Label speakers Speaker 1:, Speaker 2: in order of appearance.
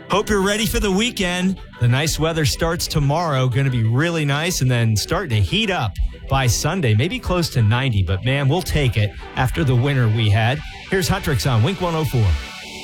Speaker 1: Hope you're ready for the weekend. The nice weather starts tomorrow. Going to be really nice and then starting to heat up by Sunday. Maybe close to 90, but man, we'll take it after the winter we had. Here's Huntrix on Wink 104.